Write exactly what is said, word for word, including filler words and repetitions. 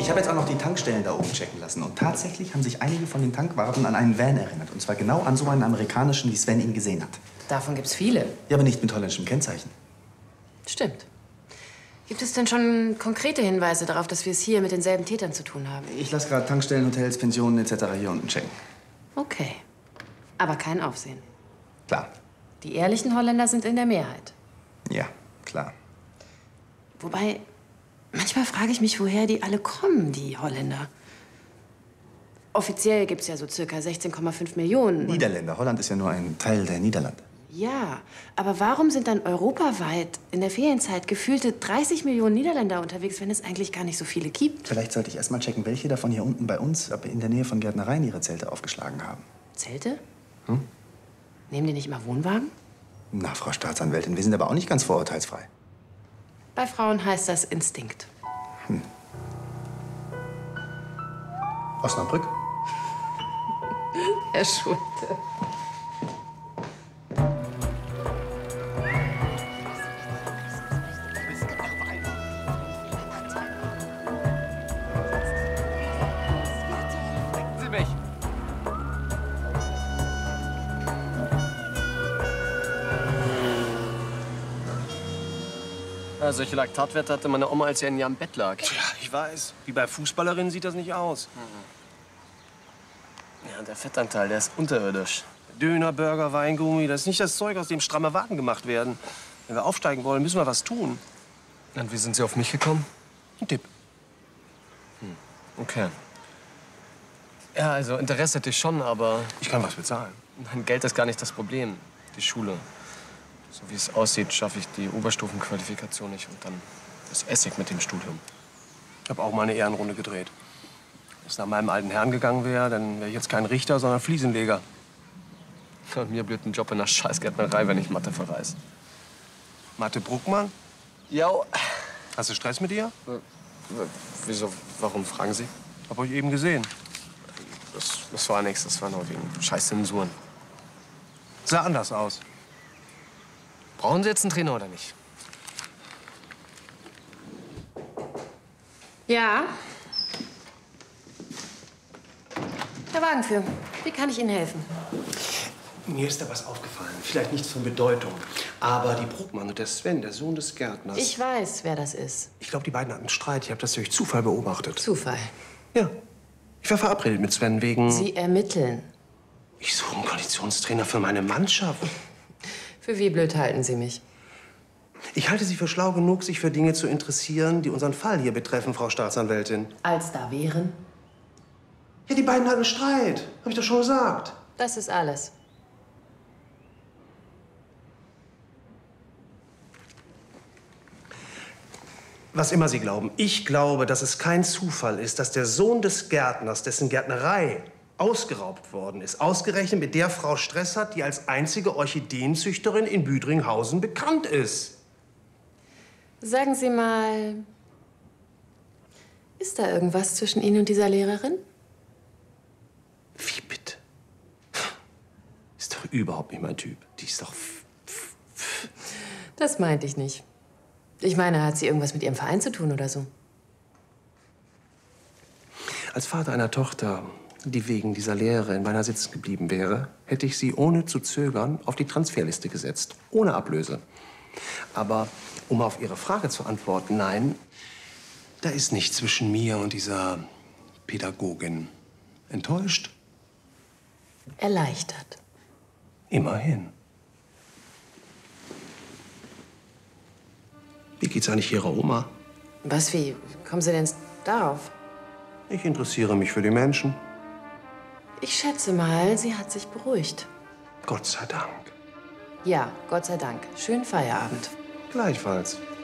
Ich habe jetzt auch noch die Tankstellen da oben checken lassen. Und tatsächlich haben sich einige von den Tankwarten an einen Van erinnert. Und zwar genau an so einen amerikanischen, wie Sven ihn gesehen hat. Davon gibt's viele. Ja, aber nicht mit holländischem Kennzeichen. Stimmt. Gibt es denn schon konkrete Hinweise darauf, dass wir es hier mit denselben Tätern zu tun haben? Ich lasse gerade Tankstellen, Hotels, Pensionen et cetera hier unten checken. Okay. Aber kein Aufsehen. Klar. Die ehrlichen Holländer sind in der Mehrheit. Ja, klar. Wobei, manchmal frage ich mich, woher die alle kommen, die Holländer. Offiziell gibt es ja so circa sechzehn Komma fünf Millionen. Niederländer. Holland ist ja nur ein Teil der Niederlande. Ja, aber warum sind dann europaweit in der Ferienzeit gefühlte dreißig Millionen Niederländer unterwegs, wenn es eigentlich gar nicht so viele gibt? Vielleicht sollte ich erst mal checken, welche davon hier unten bei uns, aber in der Nähe von Gärtnereien, ihre Zelte aufgeschlagen haben. Zelte? Hm? Nehmen die nicht immer Wohnwagen? Na, Frau Staatsanwältin, wir sind aber auch nicht ganz vorurteilsfrei. Bei Frauen heißt das Instinkt. Hm. Osnabrück? Herr Schulte. Ja, solche Laktatwerte hatte meine Oma, als sie ein Jahr im Bett lag. Tja, ich weiß. Wie bei Fußballerinnen sieht das nicht aus. Ja, der Fettanteil, der ist unterirdisch. Döner, Burger, Weingummi, das ist nicht das Zeug, aus dem stramme Waden gemacht werden. Wenn wir aufsteigen wollen, müssen wir was tun. Und wie sind Sie auf mich gekommen? Ein Tipp. Hm. Okay. Ja, also Interesse hätte ich schon, aber... Ich kann was bezahlen. Nein, Geld ist gar nicht das Problem. Die Schule. So wie es aussieht, schaffe ich die Oberstufenqualifikation nicht. Und dann ist Essig mit dem Studium. Ich habe auch mal eine Ehrenrunde gedreht. Wenn es nach meinem alten Herrn gegangen wäre, dann wäre ich jetzt kein Richter, sondern Fliesenleger. Und mir blüht ein Job in der Scheißgärtnerei, wenn ich Mathe verreiß. Mathe Bruckmann? Ja. Hast du Stress mit ihr? Wieso? Warum fragen Sie? Hab euch eben gesehen. Das, das war nichts. Das war nur wegen scheiß Zensuren. Sah anders aus. Brauchen Sie jetzt einen Trainer oder nicht? Ja. Herr Wagenführer, wie kann ich Ihnen helfen? Mir ist da was aufgefallen. Vielleicht nichts von Bedeutung. Aber die Bruckmann und der Sven, der Sohn des Gärtners... Ich weiß, wer das ist. Ich glaube, die beiden hatten Streit. Ich habe das durch Zufall beobachtet. Zufall. Ja. Ich war verabredet mit Sven wegen... Sie ermitteln. Ich suche einen Konditionstrainer für meine Mannschaft. Für wie blöd halten Sie mich? Ich halte Sie für schlau genug, sich für Dinge zu interessieren, die unseren Fall hier betreffen, Frau Staatsanwältin. Als da wären? Ja, die beiden hatten Streit. Habe ich doch schon gesagt. Das ist alles. Was immer Sie glauben, ich glaube, dass es kein Zufall ist, dass der Sohn des Gärtners, dessen Gärtnerei ausgeraubt worden ist, ausgerechnet mit der Frau Stress hat, die als einzige Orchideenzüchterin in Büdringhausen bekannt ist. Sagen Sie mal, ist da irgendwas zwischen Ihnen und dieser Lehrerin? Wie bitte? Ist doch überhaupt nicht mein Typ. Die ist doch... Das meinte ich nicht. Ich meine, hat sie irgendwas mit Ihrem Verein zu tun oder so? Als Vater einer Tochter, die wegen dieser Lehrerin beinahe sitzen geblieben wäre, hätte ich sie ohne zu zögern auf die Transferliste gesetzt. Ohne Ablöse. Aber um auf Ihre Frage zu antworten, nein, da ist nichts zwischen mir und dieser Pädagogin. Enttäuscht? Erleichtert. Immerhin. Wie geht's eigentlich Ihrer Oma? Was, wie kommen Sie denn darauf? Ich interessiere mich für die Menschen. Ich schätze mal, sie hat sich beruhigt. Gott sei Dank. Ja, Gott sei Dank. Schönen Feierabend. Gleichfalls.